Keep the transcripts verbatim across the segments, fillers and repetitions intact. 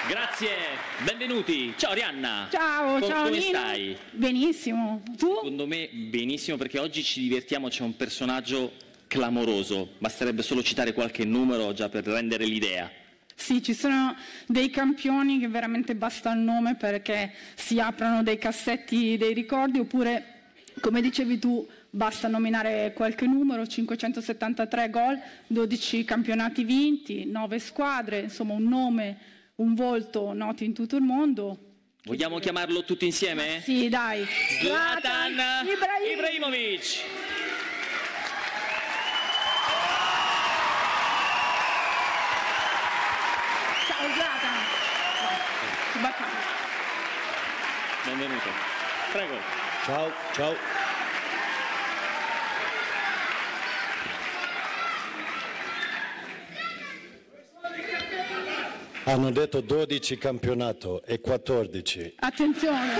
Grazie, benvenuti. Ciao Arianna. Ciao, Co- ciao come Nino. stai? Benissimo. Tu? Secondo me benissimo, perché oggi ci divertiamo, c'è un personaggio clamoroso. Basterebbe solo citare qualche numero già per rendere l'idea. Sì, ci sono dei campioni che veramente basta il nome perché si aprono dei cassetti dei ricordi, oppure, come dicevi tu, basta nominare qualche numero: cinquecentosettantatré gol, dodici campionati vinti, nove squadre, insomma un nome, un volto noti in tutto il mondo. Vogliamo chiamarlo tutti insieme? Sì, dai. Zlatan Ibrahimovic. Ibrahimovic. Ciao Zlatan. Bacano. Benvenuto. Prego. Ciao, ciao. Hanno detto dodici campionato e quattordici. Attenzione.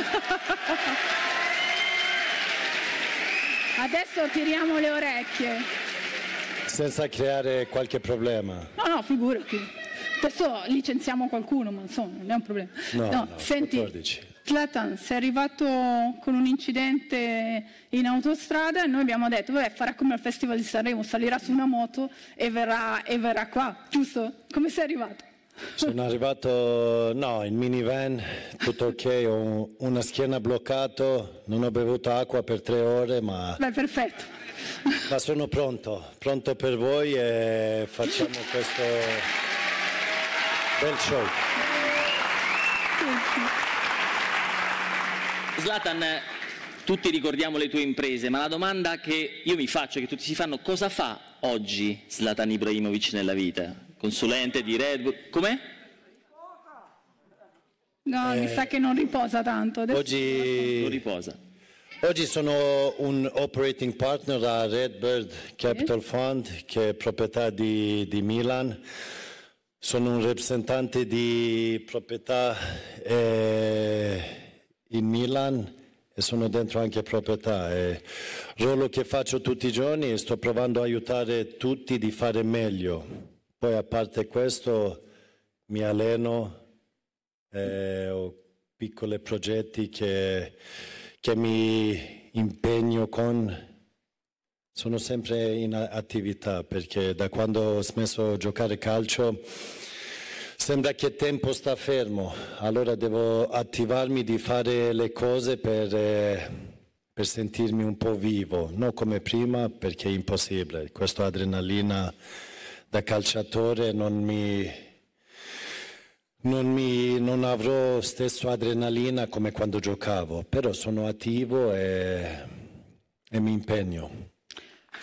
Adesso tiriamo le orecchie. Senza creare qualche problema. No, no, figurati. Adesso licenziamo qualcuno, ma insomma, non è un problema. No, no, senti, quattordici. Zlatan, sei arrivato con un incidente in autostrada e noi abbiamo detto, vabbè, farà come al Festival di Sanremo, salirà su una moto e verrà, e verrà qua, giusto? Come sei arrivato? Sono arrivato, no, in minivan, tutto ok, ho una schiena bloccata, non ho bevuto acqua per tre ore, ma, Beh, perfetto. ma sono pronto, pronto per voi e facciamo questo bel show. Zlatan, tutti ricordiamo le tue imprese, ma la domanda che io mi faccio, che tutti si fanno: cosa fa oggi Zlatan Ibrahimovic nella vita? Consulente di Red Bull, com'è? No, mi sa che non riposa tanto. Adesso... Oggi, Non riposa. oggi sono un operating partner a Redbird Capital Fund, che è proprietà di, di Milan. Sono un rappresentante di proprietà eh, in Milan e sono dentro anche proprietà. Il ruolo che faccio tutti i giorni, sto provando a aiutare tutti di fare meglio. Poi a parte questo mi alleno, eh, ho piccoli progetti che, che mi impegno con. Sono sempre in attività perché da quando ho smesso di giocare calcio sembra che il tempo sta fermo, allora devo attivarmi di fare le cose per, eh, per sentirmi un po' vivo, non come prima perché è impossibile, questa adrenalina da calciatore non mi, non mi non avrò stesso adrenalina come quando giocavo, però sono attivo e, e mi impegno.